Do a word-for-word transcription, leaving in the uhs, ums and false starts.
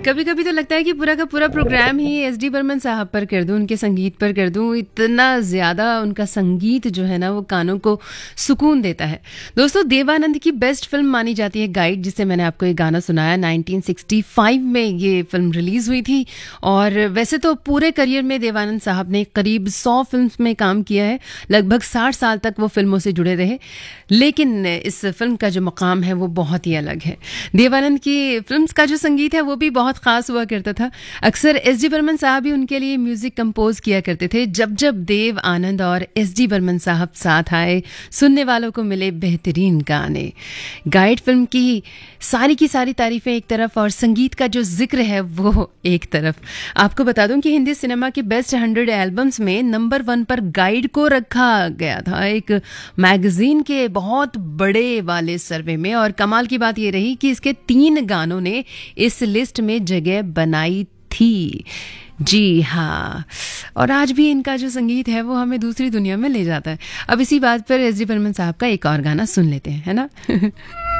कभी कभी तो लगता है कि पूरा का पूरा प्रोग्राम ही एस डी बर्मन साहब पर कर दूं, उनके संगीत पर कर दूं। इतना ज़्यादा उनका संगीत जो है ना वो कानों को सुकून देता है। दोस्तों, देवानंद की बेस्ट फिल्म मानी जाती है गाइड, जिससे मैंने आपको एक गाना सुनाया। नाइनटीन सिक्सटी फाइव में ये फिल्म रिलीज़ हुई थी और वैसे तो पूरे करियर में देवानंद साहब ने करीब सौ फिल्म में काम किया है। लगभग साठ साल तक वो फिल्मों से जुड़े रहे, लेकिन इस फिल्म का जो मकाम है वो बहुत ही अलग है। देवानंद की फिल्म्स का जो संगीत है वो भी बहुत खास हुआ करता था। अक्सर एस डी बर्मन साहब ही उनके लिए म्यूजिक कंपोज किया करते थे। जब जब देव आनंद और एस डी बर्मन साहब साथ आए, सुनने वालों को मिले बेहतरीन गाने। गाइड फिल्म की सारी की सारी तारीफें एक तरफ और संगीत का जो जिक्र है वो एक तरफ। आपको बता दूं कि हिंदी सिनेमा के बेस्ट हंड्रेड एल्बम्स में नंबर वन पर गाइड को रखा गया था, एक मैगजीन के बहुत बड़े वाले सर्वे में। और कमाल की बात ये रही कि इसके तीन गानों ने इस लिस्ट में जगह बनाई थी। जी हाँ, और आज भी इनका जो संगीत है वो हमें दूसरी दुनिया में ले जाता है। अब इसी बात पर एस डी बर्मन साहब का एक और गाना सुन लेते हैं, है ना।